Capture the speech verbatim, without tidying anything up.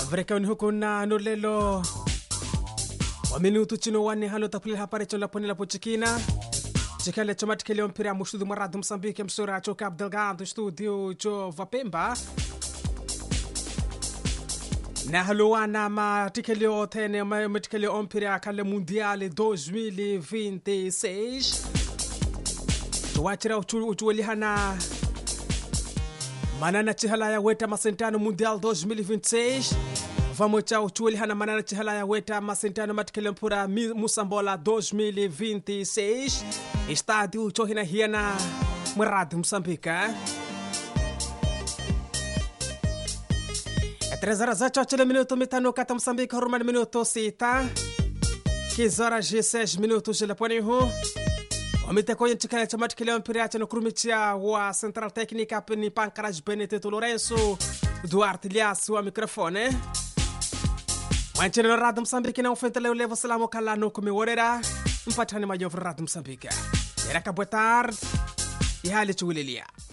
Vreka huko na nolelo wa minuto chino wane halo tapule hapare chola ponela pochikina chikale chomatikele ompira mushudu maradu Msambiki msura cho Cabo Delgado studio cho Vapemba na halo wana matikele otene matikele ompira kale mundiale dois mil e vinte e seis tuwachira uchuweli hana manana chihala ya weta masentano mundial dois mil e vinte e seis vamos cha uchuweli hana manana chihala ya weta masentano matikele mpura Musambola dois mil e vinte e seis estádio chohina hiana murado Moçambique é três horas e oito minutos metano kata Moçambique hormone minuto sita quinze horas e seis minutos Japoniho Omite kwenye chikale cha matikele mpira cha nukurumichia wa Central Técnica ni Pancras Benedetto Lourenço Duarte Lias wa microfone Manchene radio Moçambique na ufente leo levo salamu kalano kumiworera mpatani majovu radio Moçambique Era boa tarde e hali chulilia